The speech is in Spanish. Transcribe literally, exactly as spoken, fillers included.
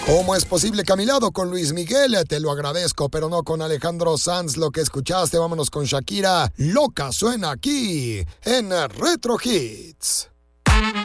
¿Cómo es posible que a mi lado con Luis Miguel? Te lo agradezco, pero no con Alejandro Sanz. Lo que escuchaste, vámonos con Shakira. Loca suena aquí en Retro Hits.